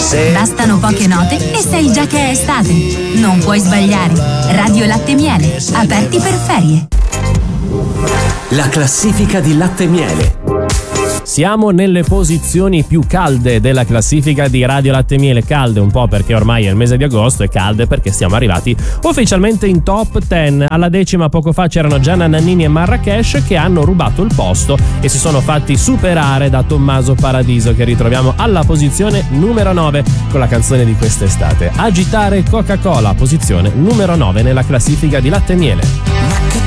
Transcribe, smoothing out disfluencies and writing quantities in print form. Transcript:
Bastano poche note e sai già che è estate. Non puoi sbagliare. Radio Latte e Miele, aperti per ferie. La classifica di Latte e Miele. Siamo nelle posizioni più calde della classifica di Radio Latte e Miele. Calde un po' perché ormai è il mese di agosto, e calde perché siamo arrivati ufficialmente in top 10. Alla decima poco fa c'erano Gianna Nannini e Marrakesh, che hanno rubato il posto e si sono fatti superare da Tommaso Paradiso, che ritroviamo alla posizione numero 9 con la canzone di quest'estate, Agitare Coca-Cola, posizione numero 9 nella classifica di Latte e Miele.